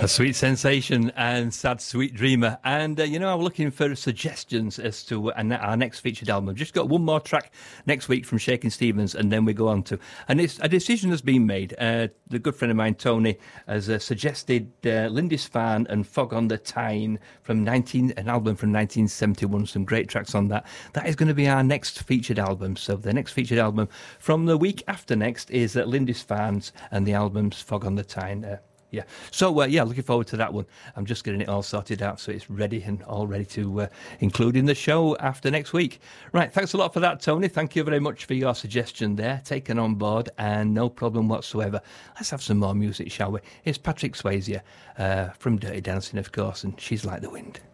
A Sweet Sensation and Sad Sweet Dreamer. And, I'm looking for suggestions as to our next featured album. Just got one more track next week from Shakin' Stevens, and then we go on to... And it's a decision has been made. The good friend of mine, Tony, has suggested Lindisfarne and Fog on the Tyne from an album from 1971. Some great tracks on that. That is going to be our next featured album. So the next featured album from the week after next is Lindisfarne's, and the album's Fog on the Tyne. Yeah. So, looking forward to that one. I'm just getting it all sorted out so it's ready and all ready to include in the show after next week. Right. Thanks a lot for that, Tony. Thank you very much for your suggestion there. Taken on board and no problem whatsoever. Let's have some more music, shall we? It's Patrick Swayze from Dirty Dancing, of course, and She's Like the Wind.